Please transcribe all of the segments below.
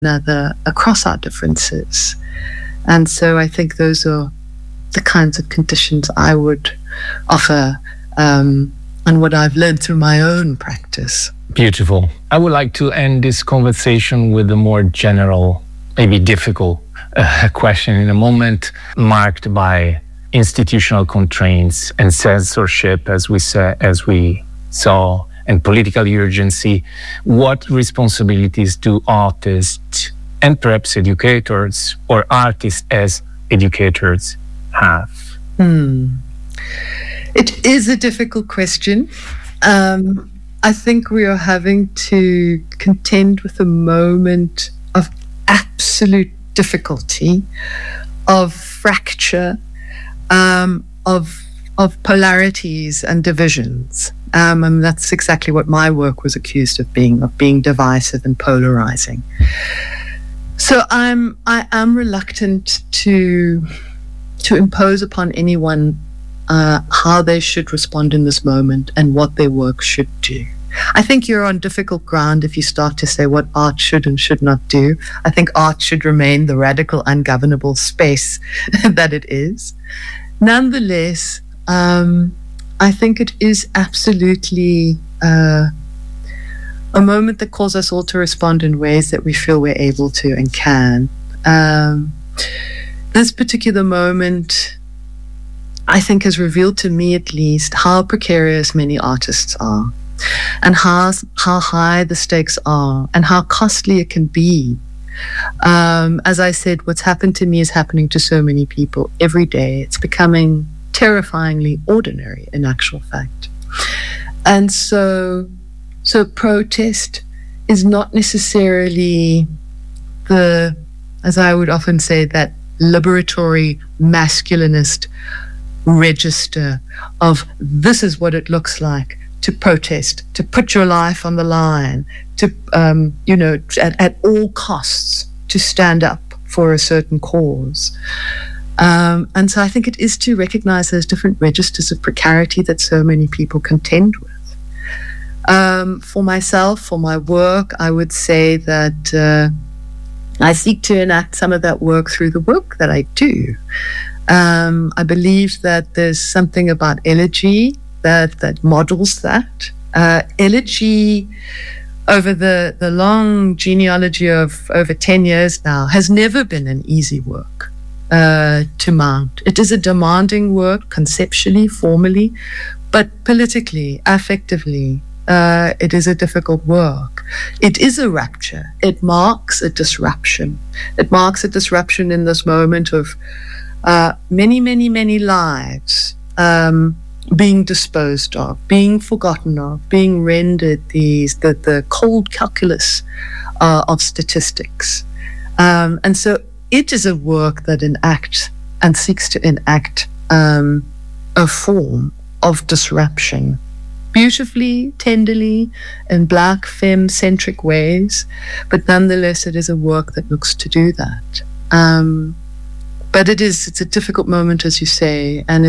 another across our differences. And so I think those are the kinds of conditions I would offer, and what I've learned through my own practice. Beautiful. I would like to end this conversation with a more general, maybe difficult question in a moment marked by institutional constraints and censorship, as we saw, and political urgency. What responsibilities do artists and perhaps educators or artists as educators have? It is a difficult question. I think we are having to contend with a moment of absolute difficulty, of fracture, of polarities and divisions. And that's exactly what my work was accused of being divisive and polarizing. So I am reluctant to impose upon anyone how they should respond in this moment and what their work should do. I think you're on difficult ground if you start to say what art should and should not do. I think art should remain the radical, ungovernable space that it is. Nonetheless, I think it is absolutely a moment that calls us all to respond in ways that we feel we're able to and can. This particular moment, I think, has revealed to me at least how precarious many artists are, and how high the stakes are, and how costly it can be. As I said, what's happened to me is happening to so many people every day. It's becoming terrifyingly ordinary, in actual fact. And so protest is not necessarily as I would often say, that liberatory masculinist register of this is what it looks like to protest, to put your life on the line, to, at all costs, to stand up for a certain cause. And so I think it is to recognize those different registers of precarity that so many people contend with. For myself, for my work, I would say that I seek to enact some of that work through the work that I do. I believe that there's something about elegy that models that. Elegy, over the long genealogy of over 10 years now, has never been an easy work to mount. It is a demanding work, conceptually, formally, but politically, affectively, it is a difficult work. It is a rupture. It marks a disruption. It marks a disruption in this moment of many, many, many lives being disposed of, being forgotten of, being rendered the cold calculus of statistics. And so it is a work that enacts and seeks to enact a form of disruption, beautifully, tenderly, in Black, femme-centric ways, but nonetheless it is a work that looks to do that. But it's a difficult moment, as you say, and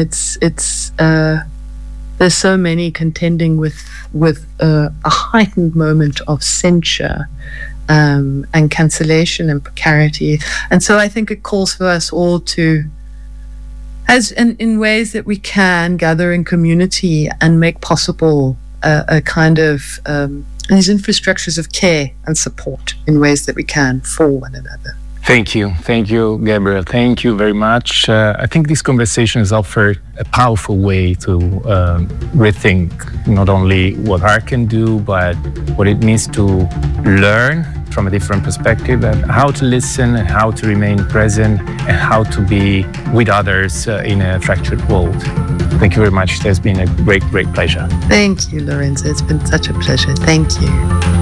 there's so many contending with a heightened moment of censure and cancellation and precarity. And so I think it calls for us all to, in ways that we can, gather in community and make possible a kind of these infrastructures of care and support in ways that we can for one another. Thank you, Gabrielle. Thank you very much. I think this conversation has offered a powerful way to rethink not only what art can do, but what it means to learn from a different perspective, and how to listen, and how to remain present, and how to be with others in a fractured world. Thank you very much. It has been a great, great pleasure. Thank you, Lorenzo. It's been such a pleasure. Thank you.